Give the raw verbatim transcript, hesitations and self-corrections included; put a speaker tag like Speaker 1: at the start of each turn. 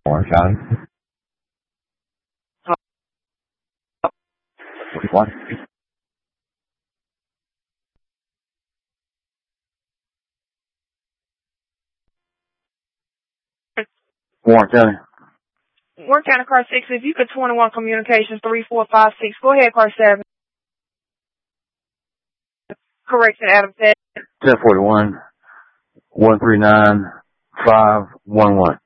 Speaker 1: Warren County. What? Warren County.
Speaker 2: Warren County, car six. If you could twenty-one communications three four five six. Go ahead, car seven. Correction, Adam said.
Speaker 1: ten forty-one, one three nine, five one one.